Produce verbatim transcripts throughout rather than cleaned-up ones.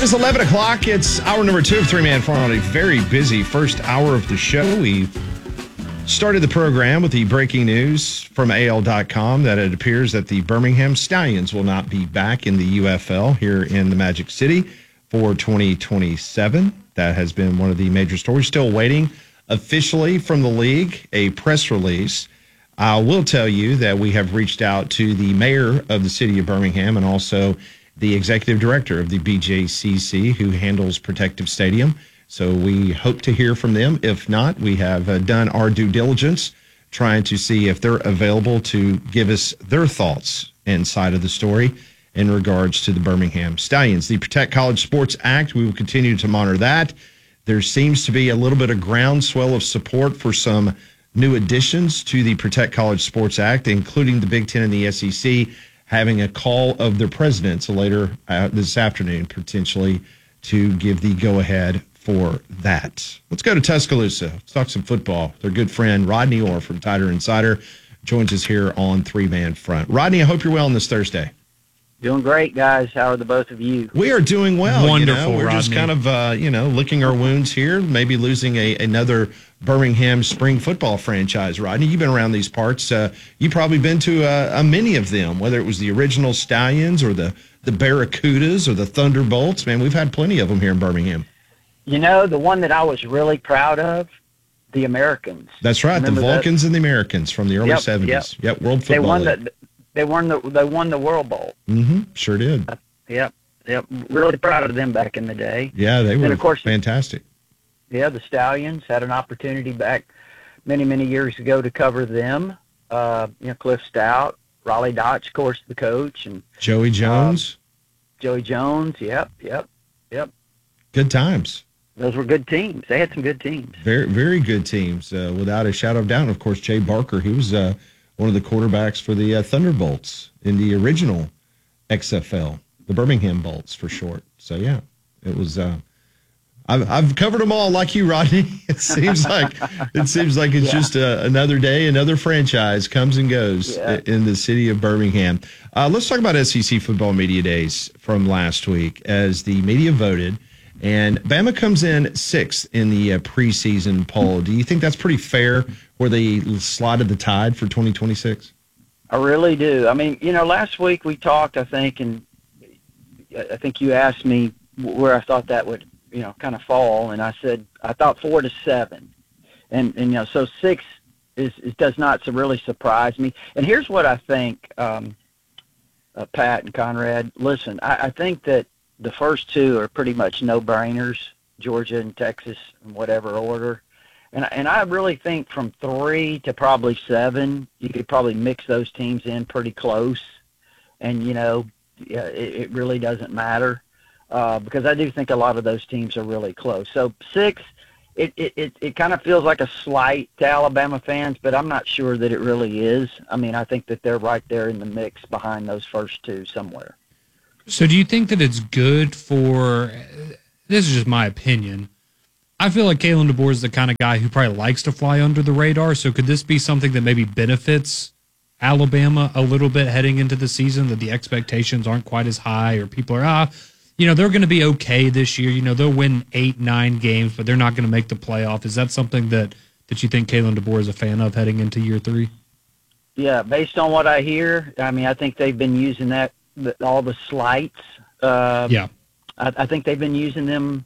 It is eleven o'clock. It's hour number two of Three Man Farm on a very busy first hour of the show. We started the program with the breaking news from A L dot com that it appears that the Birmingham Stallions will not be back in the U F L here in the Magic City for twenty twenty-seven. That has been one of the major stories. Still waiting officially from the league, a press release. I will tell you that we have reached out to the mayor of the city of Birmingham and also the executive director of the B J C C, who handles Protective Stadium. So we hope to hear from them. If not, we have uh, done our due diligence trying to see if they're available to give us their thoughts inside of the story in regards to the Birmingham Stallions. The Protect College Sports Act, we will continue to monitor that. There seems to be a little bit of groundswell of support for some new additions to the Protect College Sports Act, including the Big Ten and the S E C having a call of their presidents later uh, this afternoon, potentially, to give the go-ahead for that. Let's go to Tuscaloosa. Let's talk some football. Their good friend Rodney Orr from Tider Insider joins us here on Three Man Front. Rodney, I hope you're well on this Thursday. Doing great, guys. How are the both of you? We are doing well. Wonderful, you know? We're Rodney. just kind of, uh, you know, licking our wounds here, maybe losing a, another Birmingham spring football franchise. Rodney, you've been around these parts. Uh, you've probably been to uh, a many of them, whether it was the original Stallions or the, the Barracudas or the Thunderbolts. Man, we've had plenty of them here in Birmingham. You know, the one that I was really proud of, the Americans. That's right, Remember the Vulcans that? and the Americans from the early yep, seventies. Yep. yep, World Football They won League. the they won the they won the World Bowl. Mm-hmm, sure did. Uh, yep, yep. Really proud of them back in the day. Yeah, they were and of course, fantastic. Yeah, the Stallions had an opportunity back many many years ago to cover them. Uh, you know, Cliff Stout, Raleigh Dotch, of course, the coach, and Joey Jones. Uh, Joey Jones. Yep, yep, yep. Good times. Those were good teams. They had some good teams. Very, very good teams, uh, without a shadow of doubt. And of course, Jay Barker, he was uh, one of the quarterbacks for the uh, Thunderbolts in the original X F L, the Birmingham Bolts for short. So, yeah, it was uh, – I've, I've covered them all like you, Rodney. It seems like it seems like it's yeah. just uh, another day, another franchise comes and goes yeah. in the city of Birmingham. Uh, let's talk about S E C Football Media Days from last week as the media voted. And Bama comes in sixth in the uh, preseason poll. Do you think that's pretty fair where they slotted the Tide for twenty twenty-six? I really do. I mean, you know, last week we talked, I think, and I think you asked me where I thought that would, you know, kind of fall. And I said, I thought four to seven. And, and you know, so six is, is does not so really surprise me. And here's what I think, um, uh, Pat and Conrad. Listen, I, I think that the first two are pretty much no-brainers, Georgia and Texas in whatever order. And, and I really think from three to probably seven, you could probably mix those teams in pretty close. And, you know, it, it really doesn't matter uh, because I do think a lot of those teams are really close. So six, it, it, it, it kind of feels like a slight to Alabama fans, but I'm not sure that it really is. I mean, I think that they're right there in the mix behind those first two somewhere. So do you think that it's good for – this is just my opinion. I feel like Kalen DeBoer is the kind of guy who probably likes to fly under the radar. So could this be something that maybe benefits Alabama a little bit heading into the season, that the expectations aren't quite as high or people are, ah, you know, they're going to be okay this year. You know, they'll win eight, nine games, but they're not going to make the playoff. Is that something that, that you think Kalen DeBoer is a fan of heading into year three? Yeah, based on what I hear, I mean, I think they've been using that, all the slights. Uh, yeah. I, I think they've been using them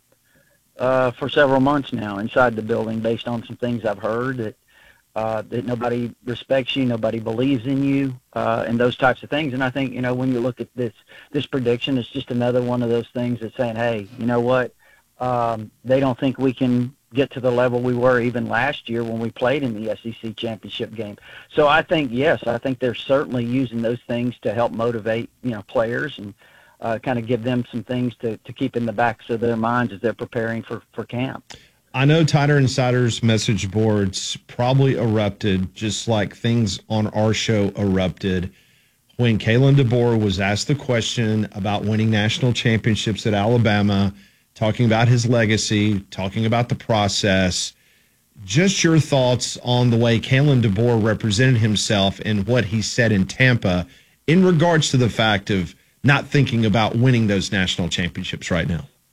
uh, for several months now inside the building based on some things I've heard that uh, that nobody respects you, nobody believes in you, uh, and those types of things. And I think, you know, when you look at this this prediction, it's just another one of those things that's saying, hey, you know what, um, they don't think we can get to the level we were even last year when we played in the S E C championship game. So I think, yes, I think they're certainly using those things to help motivate, you know, players and uh, kind of give them some things to, to keep in the backs of their minds as they're preparing for, for camp. I know Tider Insider's message boards probably erupted just like things on our show erupted when Kalen DeBoer was asked the question about winning national championships at Alabama, talking about his legacy, talking about the process. Just your thoughts on the way Kalen DeBoer represented himself and what he said in Tampa in regards to the fact of not thinking about winning those national championships right now.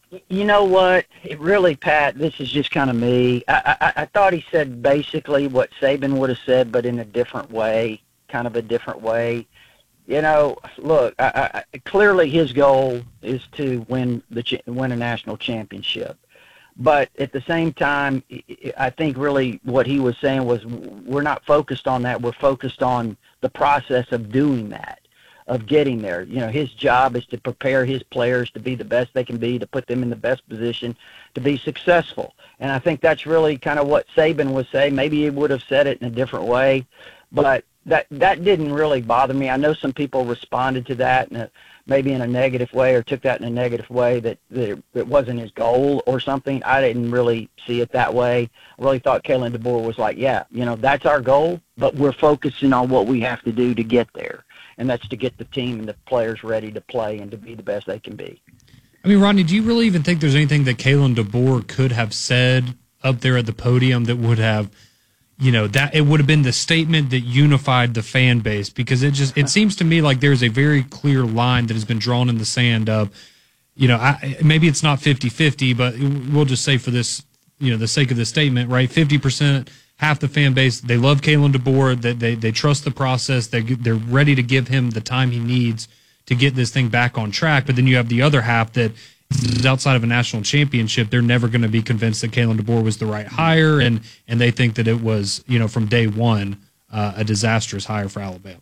You know what? It really, Pat, this is just kind of me. I, I, I thought he said basically what Saban would have said, but in a different way, kind of a different way. You know, look, I, I, clearly his goal is to win the win a national championship. But at the same time, I think really what he was saying was we're not focused on that. We're focused on the process of doing that, of getting there. You know, his job is to prepare his players to be the best they can be, to put them in the best position to be successful. And I think that's really kind of what Saban was saying. Maybe he would have said it in a different way, but that that didn't really bother me. I know some people responded to that in a, maybe in a negative way, or took that in a negative way, that, that it, it wasn't his goal or something. I didn't really see it that way. I really thought Kalen DeBoer was like, yeah, you know, that's our goal, but we're focusing on what we have to do to get there, and that's to get the team and the players ready to play and to be the best they can be. I mean, Rodney, do you really even think there's anything that Kalen DeBoer could have said up there at the podium that would have, you know, that it would have been the statement that unified the fan base? Because it just, it seems to me like there's a very clear line that has been drawn in the sand of, you know, I, maybe it's not fifty-fifty, but we'll just say for this, you know, the sake of the statement, right? fifty percent, half the fan base, they love Kalen DeBoer, that they, they trust the process, they, they're ready to give him the time he needs to get this thing back on track. But then you have the other half that is outside of a national championship, they're never going to be convinced that Kalen DeBoer was the right hire, and and they think that it was, you know, from day one, uh, a disastrous hire for Alabama.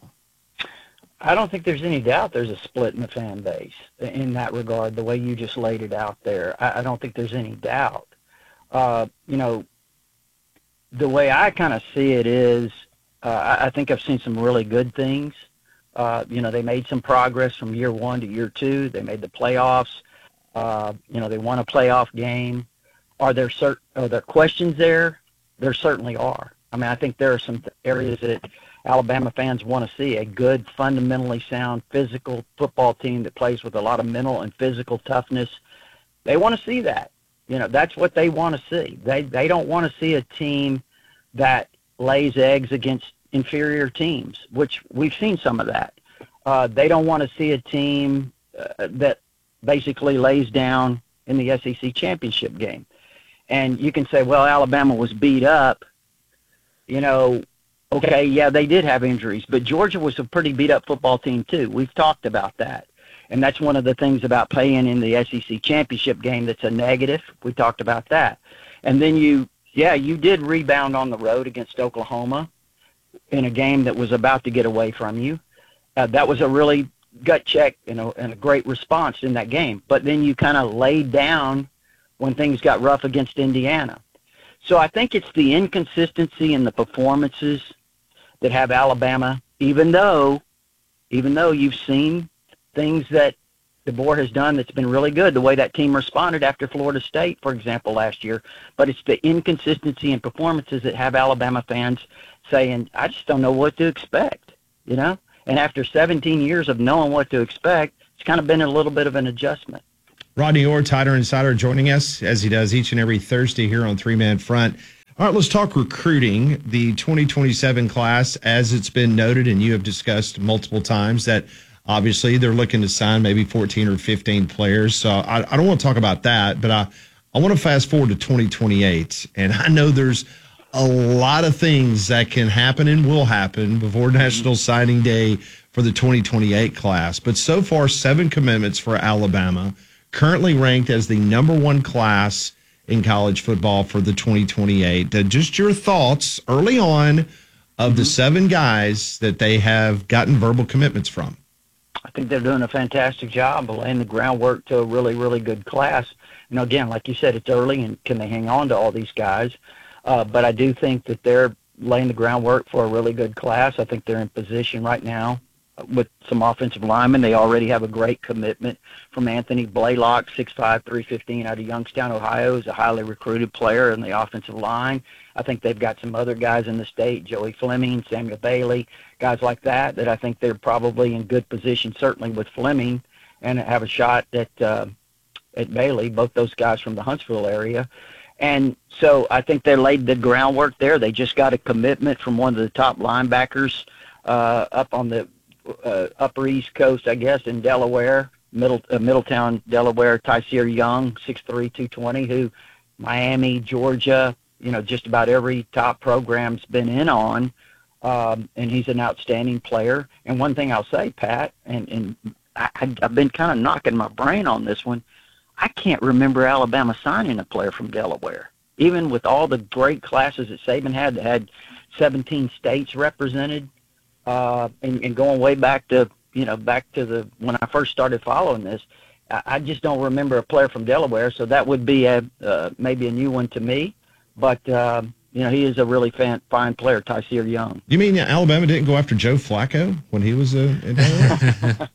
I don't think there's any doubt there's a split in the fan base in that regard, the way you just laid it out there. I, I don't think there's any doubt. Uh, you know, the way I kind of see it is, uh, I, I think I've seen some really good things. Uh, you know, they made some progress from year one to year two. They made the playoffs. Uh, you know, they won a playoff game. Are there cert- are there questions there? There certainly are. I mean, I think there are some areas that Alabama fans want to see: a good, fundamentally sound, physical football team that plays with a lot of mental and physical toughness. They want to see that. You know, that's what they want to see. They they don't want to see a team that lays eggs against inferior teams, which we've seen some of that. Uh, they don't want to see a team uh, that basically lays down in the S E C championship game. And you can say, well, Alabama was beat up. You know, okay, yeah, they did have injuries, but Georgia was a pretty beat-up football team too. We've talked about that. And that's one of the things about playing in the S E C championship game that's a negative. We talked about that. And then you, yeah, you did rebound on the road against Oklahoma in a game that was about to get away from you. Uh, that was a really gut check and a, and a great response in that game. But then you kind of laid down when things got rough against Indiana. So I think it's the inconsistency in the performances that have Alabama, even though, even though you've seen things that DeBoer has done that's been really good, the way that team responded after Florida State, for example, last year. But it's the inconsistency in performances that have Alabama fans saying, I just don't know what to expect, you know? And after seventeen years of knowing what to expect, it's kind of been a little bit of an adjustment. Rodney Orr, Tighter Insider, joining us as he does each and every Thursday here on Three Man Front. All right, let's talk recruiting. The twenty twenty-seven class, as it's been noted and you have discussed multiple times, that obviously they're looking to sign maybe fourteen or fifteen players. So I, I don't want to talk about that, but I, I want to fast forward to twenty twenty-eight. And I know there's a lot of things that can happen and will happen before National Signing Day for the twenty twenty-eight class. But so far, seven commitments for Alabama, currently ranked as the number one class in college football for the twenty twenty-eight. Uh, just your thoughts early on of the seven guys that they have gotten verbal commitments from. I think they're doing a fantastic job of laying the groundwork to a really, really good class. You know, again, like you said, it's early, and can they hang on to all these guys? Uh, but I do think that they're laying the groundwork for a really good class. I think they're in position right now with some offensive linemen. They already have a great commitment from Anthony Blaylock, six five, three fifteen, out of Youngstown, Ohio. He's a highly recruited player in the offensive line. I think they've got some other guys in the state, Joey Fleming, Samuel Bailey, guys like that, that I think they're probably in good position, certainly with Fleming, and have a shot at, uh, at Bailey, both those guys from the Huntsville area. And so I think they laid the groundwork there. They just got a commitment from one of the top linebackers uh, up on the uh, upper East Coast, I guess, in Delaware, Middle uh, Middletown, Delaware, Tyseer Young, six three, two twenty, who Miami, Georgia, you know, just about every top program's been in on, um, and he's an outstanding player. And one thing I'll say, Pat, and, and I, I've been kind of knocking my brain on this one, I can't remember Alabama signing a player from Delaware. Even with all the great classes that Saban had, that had seventeen states represented, uh, and, and going way back to, you know, back to the when I first started following this, I, I just don't remember a player from Delaware. So that would be a uh, maybe a new one to me. But uh, you know, he is a really fan, fine player, Tyseer Young. You mean Alabama didn't go after Joe Flacco when he was uh, in Delaware?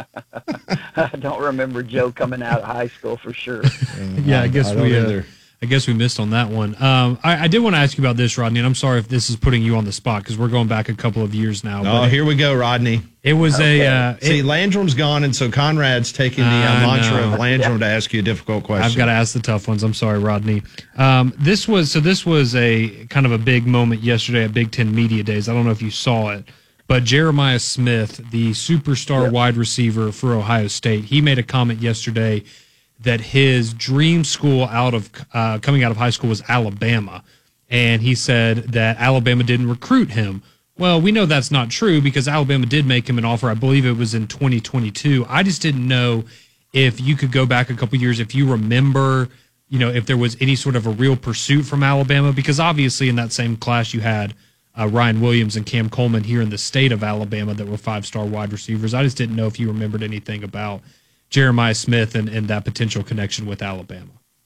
I don't remember Joe coming out of high school for sure. Yeah, I guess I don't we. Uh, either. I guess we missed on that one. Um, I, I did want to ask you about this, Rodney, and I'm sorry if this is putting you on the spot because we're going back a couple of years now. Oh, but here we go, Rodney. It was Okay. a. Uh, See, it- Landrum's gone, and so Conrad's taking the uh, I mantra know. of Landrum to ask you a difficult question. I've got to ask the tough ones. I'm sorry, Rodney. Um, this was so. This was a kind of a big moment yesterday at Big Ten Media Days. I don't know if you saw it, but Jeremiah Smith, the superstar Yep. wide receiver for Ohio State, he made a comment yesterday that his dream school out of uh, coming out of high school was Alabama, and he said that Alabama didn't recruit him. Well, we know that's not true because Alabama did make him an offer. I believe it was in twenty twenty-two. I just didn't know if you could go back a couple years, if you remember, you know, if there was any sort of a real pursuit from Alabama, because obviously in that same class you had uh, Ryan Williams and Cam Coleman here in the state of Alabama that were five-star wide receivers. I just didn't know if you remembered anything about Jeremiah Smith and, and that potential connection with Alabama.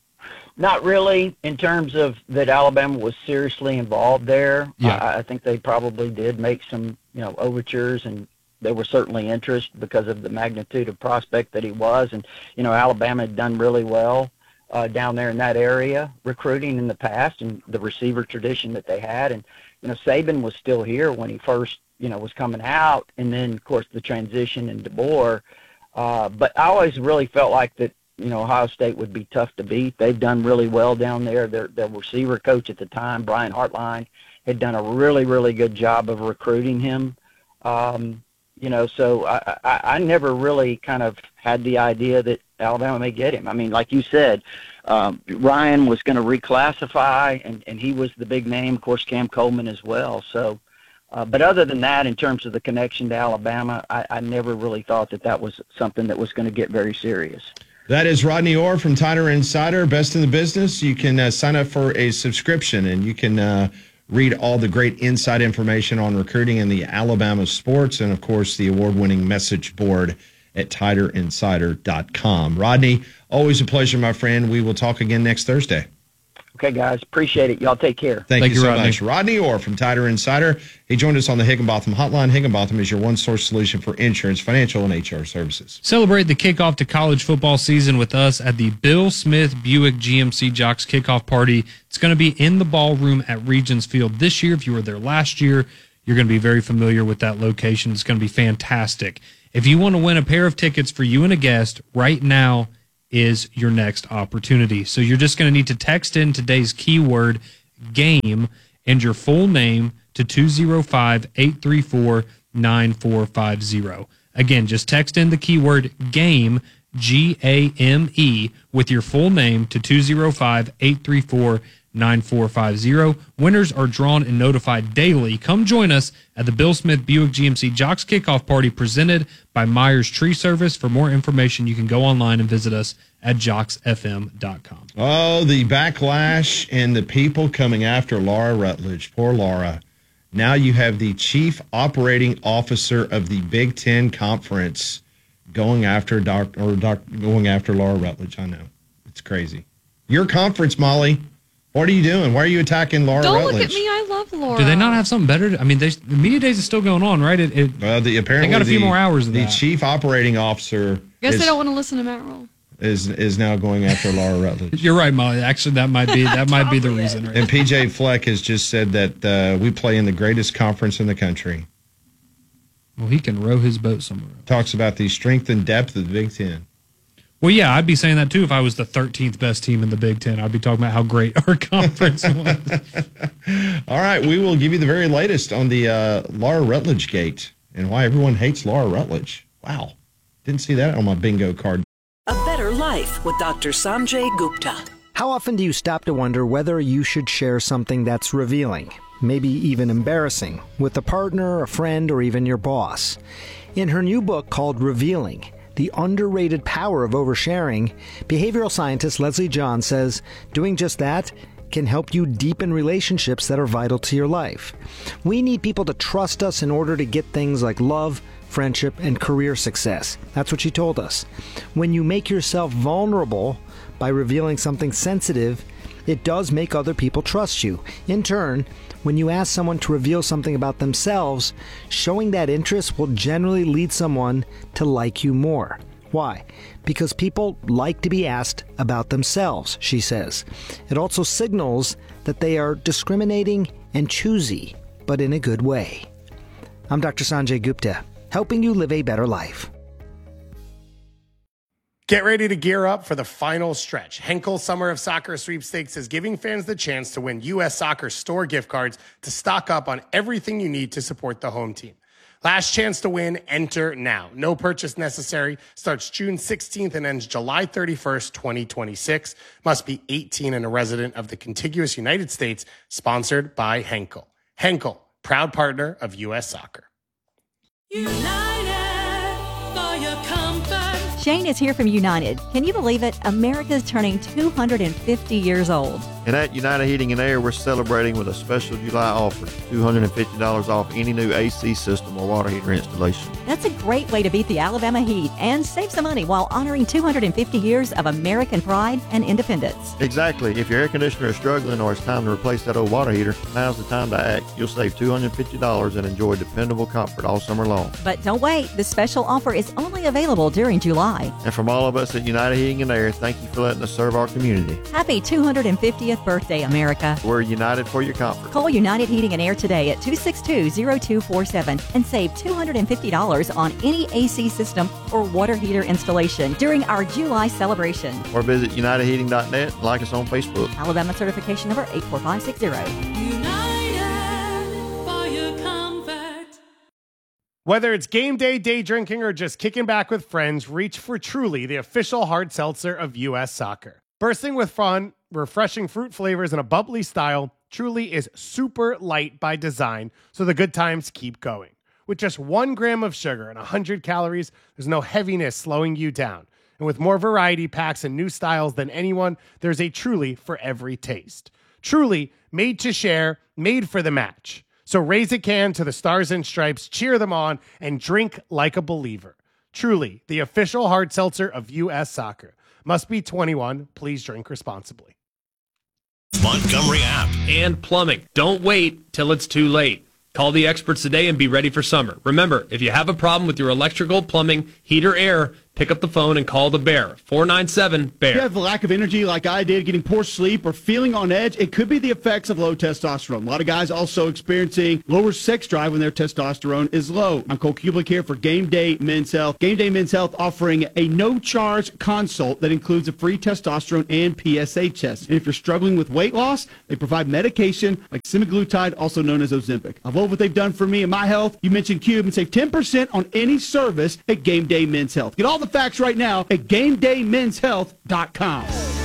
Not really in terms of that Alabama was seriously involved there. Yeah. I, I think they probably did make some, you know, overtures, and there was certainly interest because of the magnitude of prospect that he was. And, you know, Alabama had done really well uh, down there in that area recruiting in the past and the receiver tradition that they had. And, you know, Saban was still here when he first, you know, was coming out. And then, of course, the transition in DeBoer. Uh, but I always really felt like that, you know, Ohio State would be tough to beat. They've done really well down there. Their, their receiver coach at the time, Brian Hartline, had done a really, really good job of recruiting him. Um, you know, so I, I, I never really kind of had the idea that Alabama may get him. I mean, like you said, um, Ryan was going to reclassify, and, and he was the big name. Of course, Cam Coleman as well. So, Uh, but other than that, in terms of the connection to Alabama, I, I never really thought that that was something that was going to get very serious. That is Rodney Orr from Tider Insider, best in the business. You can uh, sign up for a subscription, and you can uh, read all the great inside information on recruiting in the Alabama sports, and, of course, the award-winning message board at tider insider dot com. Rodney, always a pleasure, my friend. We will talk again next Thursday. Okay, guys. Appreciate it. Y'all take care. Thank, Thank you you, so Rodney. much. Rodney Orr from Tider Insider. He joined us on the Higginbotham Hotline. Higginbotham is your one-source solution for insurance, financial, and H R services. Celebrate the kickoff to college football season with us at the Bill Smith Buick G M C Jocks Kickoff Party. It's going to be in the ballroom at Regions Field this year. If you were there last year, you're going to be very familiar with that location. It's going to be fantastic. If you want to win a pair of tickets for you and a guest, right now is your next opportunity. So you're just going to need to text in today's keyword game and your full name to two zero five, eight three four, nine four five zero. Again, just text in the keyword game, G A M E, with your full name to two zero five, eight three four, nine four five zero. Winners are drawn and notified daily. Come join us at the Bill Smith Buick G M C Jocks Kickoff Party presented by Myers Tree Service. For more information, you can go online and visit us at jocks f m dot com. Oh, the backlash and the people coming after Laura Rutledge. Poor Laura. Now you have the chief operating officer of the Big Ten Conference going after doc, or doc, going after Laura Rutledge. I know. It's crazy. Your conference, Molly. What are you doing? Why are you attacking Laura Don't Rutledge? look at me. I love Laura. Do they not have something better? to- I mean, they, the media days is still going on, right? It, it, Well, the apparently They got a few the- more hours of The that. chief operating officer Guess is, they don't want to listen to Matt Rule. is is now going after Laura Rutledge. you're right, Molly. Actually, that might be that might be the reason. Right? And P J Fleck has just said that uh, we play in the greatest conference in the country. Well, he can row his boat somewhere else. Talks about the strength and depth of the Big Ten. Well, yeah, I'd be saying that too if I was the thirteenth best team in the Big Ten. I'd be talking about how great our conference was. All right, we will give you the very latest on the uh, Laura Rutledge gate and why everyone hates Laura Rutledge. Wow. Didn't see that on my bingo card. A Better Life with Doctor Sanjay Gupta. How often do you stop to wonder whether you should share something that's revealing, maybe even embarrassing, with a partner, a friend, or even your boss? In her new book called Revealing, The Underrated Power of Oversharing, behavioral scientist Leslie John says doing just that can help you deepen relationships that are vital to your life. We need people to trust us in order to get things like love, friendship, and career success. That's what she told us. When you make yourself vulnerable by revealing something sensitive, it does make other people trust you. In turn, when you ask someone to reveal something about themselves, showing that interest will generally lead someone to like you more. Why? Because people like to be asked about themselves, she says. It also signals that they are discriminating and choosy, but in a good way. I'm Doctor Sanjay Gupta, helping you live a better life. Get ready to gear up for the final stretch. Henkel Summer of Soccer Sweepstakes is giving fans the chance to win U S Soccer store gift cards to stock up on everything you need to support the home team. Last chance to win, enter now. No purchase necessary. Starts June sixteenth and ends July thirty-first, twenty twenty-six. Must be eighteen and a resident of the contiguous United States. Sponsored by Henkel. Henkel, proud partner of U S Soccer. United for your comfort. Shane is here from United. Can you believe it? America's turning two hundred fifty years old. And at United Heating and Air, we're celebrating with a special July offer, two hundred fifty dollars off any new A C system or water heater installation. That's a great way to beat the Alabama heat and save some money while honoring two hundred fifty years of American pride and independence. Exactly. If your air conditioner is struggling or it's time to replace that old water heater, now's the time to act. You'll save two hundred fifty dollars and enjoy dependable comfort all summer long. But don't wait. The special offer is only available during July. And from all of us at United Heating and Air, thank you for letting us serve our community. Happy two hundred fiftieth birthday, America. We're united for your comfort. Call United Heating and Air today at two six two, zero two four seven and save two hundred fifty dollars on any A C system or water heater installation during our July celebration. Or visit united heating dot net and like us on Facebook. Alabama certification number eight four five six zero. United for your comfort. Whether it's game day, day drinking, or just kicking back with friends, reach for Truly, the official hard seltzer of U S Soccer. Bursting with fun, refreshing fruit flavors, and a bubbly style, Truly is super light by design, so the good times keep going. With just one gram of sugar and one hundred calories, there's no heaviness slowing you down. And with more variety packs and new styles than anyone, there's a Truly for every taste. Truly, made to share, made for the match. So raise a can to the Stars and Stripes, cheer them on, and drink like a believer. Truly, the official hard seltzer of U S Soccer. Must be twenty-one. Please drink responsibly. Montgomery app. And plumbing. Don't wait till it's too late. Call the experts today and be ready for summer. Remember, if you have a problem with your electrical, plumbing, heater, air, pick up the phone and call the Bear. four nine seven, B E A R. If you have a lack of energy like I did, getting poor sleep, or feeling on edge, it could be the effects of low testosterone. A lot of guys also experiencing lower sex drive when their testosterone is low. I'm Cole Kublik here for Game Day Men's Health. Game Day Men's Health offering a no-charge consult that includes a free testosterone and P S A test. And if you're struggling with weight loss, they provide medication like semaglutide, also known as Ozempic. I love what they've done for me and my health. You mentioned Cube and save ten percent on any service at Game Day Men's Health. Get all the facts right now at game day men's health dot com.